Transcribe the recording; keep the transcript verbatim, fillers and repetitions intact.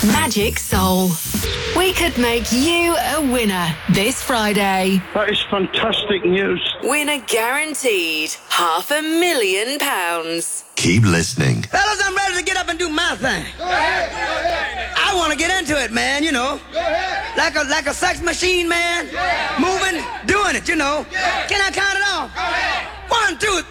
Magic Soul. We could make you a winner this Friday. That is fantastic news. Winner guaranteed. Half a million pounds. Keep listening. Fellas, I'm ready to get up and do my thing. Go ahead, go ahead. I want to get into it, man, you know. Go ahead. Like a like a sex machine, man. Yeah. Moving, doing it, you know. Yeah. Can I count it off? Go ahead. One, two,